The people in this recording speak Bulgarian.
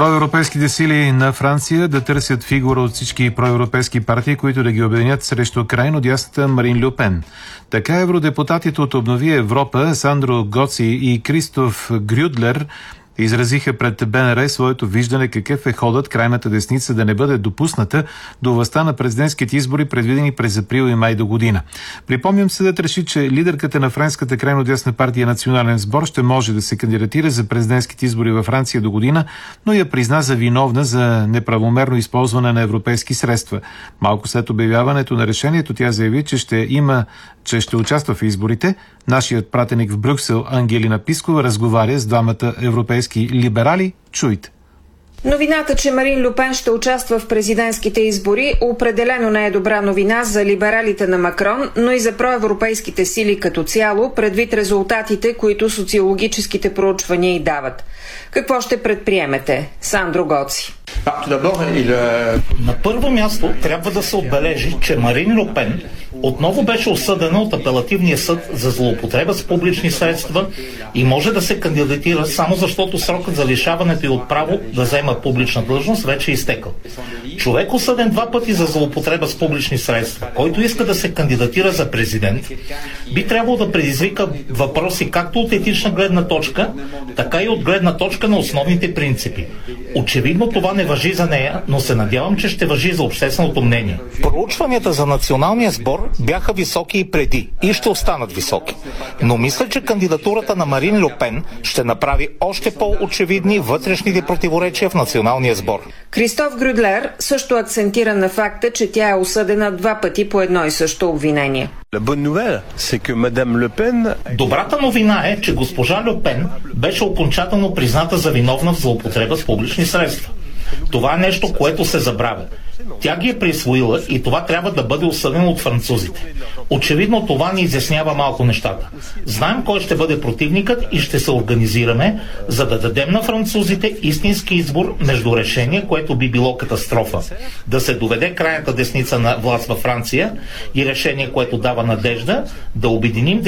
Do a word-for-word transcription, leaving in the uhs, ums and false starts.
Проевропейските сили на Франция да търсят фигура от всички проевропейски партии, които да ги обединят срещу крайно дясната Марин Льо Пен. Така евродепутатите от Обнови Европа Сандро Гоци и Кристоф Грюдлер изразиха пред БНР своето виждане какъв е ходът крайната десница да не бъде допусната до властта на президентските избори, предвидени през април и май до година. Припомням, съдът реши, че лидерката на френската крайно дясна партия Национален сбор ще може да се кандидатира за президентските избори във Франция до година, но я призна за виновна за неправомерно използване на европейски средства. Малко след обявяването на решението тя заяви, че ще има, че ще участва в изборите. Нашият пратеник в Брюксел Ангелина Пискова разговаря с двамата европейски либерали. Чуйте. Новината, че Марин Льо Пен ще участва в президентските избори, определено не е добра новина за либералите на Макрон, но и за проевропейските сили като цяло, предвид резултатите, които социологическите проучвания й дават. Какво ще предприемете? Сандро Гоци. На първо място трябва да се отбележи, че Марин Льо Пен отново беше осъдена от апелативния съд за злоупотреба с публични средства и може да се кандидатира само защото срокът за лишаването й от право да заема публична длъжност вече е изтекъл. Човек, осъден два пъти за злоупотреба с публични средства, който иска да се кандидатира за президент, би трябвало да предизвика въпроси както от етична гледна точка, така и от гледна точка на основните принципи. Очевидно това не важи за нея, но се надявам, че ще важи за общественото мнение. Проучванията за националния сбор бяха високи и преди и ще останат високи. Но мисля, че кандидатурата на Марин Льо Пен ще направи още по-очевидни вътрешните противоречия в националния сбор. Кристоф Грюдлер също акцентира на факта, че тя е осъдена два пъти по едно и също обвинение. Добрата новина е, че госпожа Льо Пен беше окончателно призната за виновна в злоупотреба с публични средства. Това е нещо, което се забравя. Тя ги е присвоила и това трябва да бъде осъдено от французите. Очевидно това ни изяснява малко нещата. Знаем кой ще бъде противникът и ще се организираме, за да дадем на французите истински избор между решение, което би било катастрофа. Да се доведе крайната десница на власт във Франция и решение, което дава надежда да обединим